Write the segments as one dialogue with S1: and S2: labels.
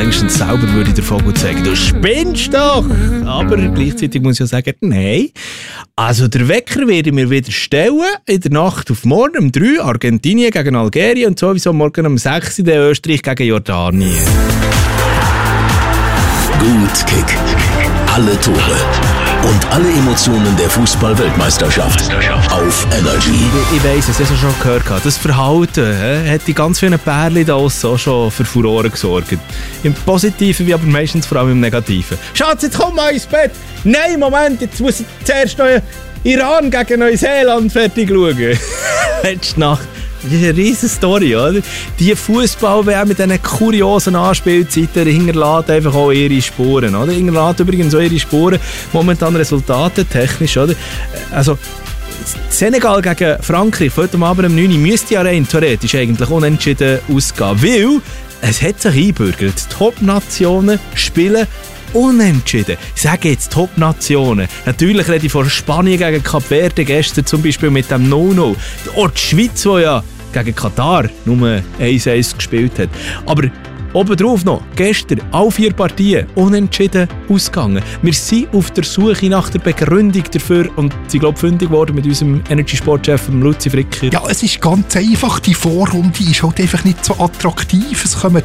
S1: längstens selber würde der Vogel sagen, du spinnst doch! Aber gleichzeitig muss ich ja sagen, nein. Also der Wecker werde ich mir wieder stellen, in der Nacht auf morgen um 3, Argentinien gegen Algerien und sowieso morgen um 6 der Österreich gegen Jordanien.
S2: Gut Kick. Alle Tore und alle Emotionen der Fußball-Weltmeisterschaft auf Energy.
S1: Ich weiss, es hast du schon gehört. Das Verhalten hat in ganz vielen Pärchen da auch schon für Furore gesorgt. Im Positiven wie aber meistens vor allem im Negativen. Schatz, jetzt komm mal ins Bett! Nein, Moment, jetzt muss ich zuerst noch Iran gegen Neuseeland fertig schauen. Letzte Nacht. Das ist eine riesen Story, oder? Die Fußball-WM mit diesen kuriosen Anspielzeiten hinterlässt einfach auch ihre Spuren, oder? Hinterlässt übrigens auch ihre Spuren, momentan Resultate technisch, oder? Also, Senegal gegen Frankreich, heute Abend um 9 Uhr, müsste ja rein theoretisch eigentlich unentschieden ausgehen, weil es hat sich eingebürgert. Die Top-Nationen spielen unentschieden. Ich sage jetzt Top-Nationen. Natürlich rede ich von Spanien gegen Kap Verde gestern zum Beispiel mit dem 0-0. Auch die Schweiz, die ja gegen Katar nur 1-1 gespielt hat. Aber obendrauf noch, gestern alle 4 Partien unentschieden ausgegangen. Wir sind auf der Suche nach der Begründung dafür und sind, glaube ich, fündig geworden mit unserem Energy-Sportchef Luzi Fricker.
S3: Ja, es ist ganz einfach, die Vorrunde ist halt einfach nicht so attraktiv. Es kommen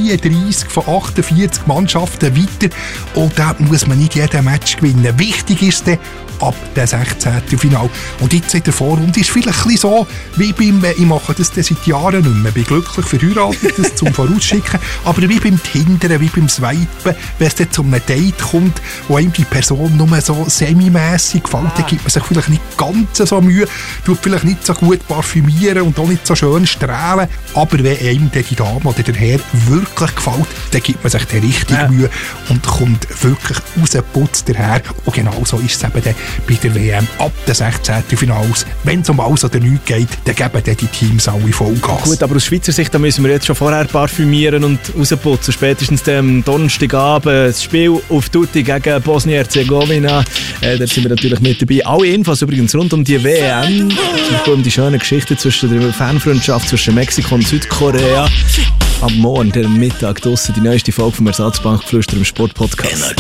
S3: 32 von 48 Mannschaften weiter und da muss man nicht jeden Match gewinnen. Wichtig ist dann ab dem 16. Final. Und jetzt in der Vorrunde ist vielleicht ein bisschen so, wie beim, ich mache das seit Jahren nicht mehr, bin glücklich verheiratet, das zum Vorausschicken, aber wie beim Tindern, wie beim Swipen, wenn es dann zu einem Date kommt, wo einem die Person nur so semi-mässig gefällt, dann gibt man sich vielleicht nicht ganz so Mühe, tut vielleicht nicht so gut parfümieren und auch nicht so schön strahlen, aber wenn einem die Dame oder der Herr wirklich gefällt, dann gibt man sich dann richtig Mühe und kommt wirklich rausgeputzt daher. Und genau so ist es eben dann bei der WM ab dem 16. Finals. Wenn es um alles oder nichts geht, dann geben dann die Teams alle Vollgas.
S1: Gut, aber aus Schweizer Sicht da müssen wir jetzt schon vorher parfümieren und rausputzen. Spätestens am Donnerstagabend das Spiel auf Tutti gegen Bosnien-Herzegowina. Da sind wir natürlich mit dabei. Alle Infos übrigens rund um die WM. Um die schöne Geschichte zwischen der Fanfreundschaft zwischen Mexiko und Südkorea. Ab morgen, der Mittag, draussen die neueste Folge vom Ersatzbankgeflüster im Sportpodcast.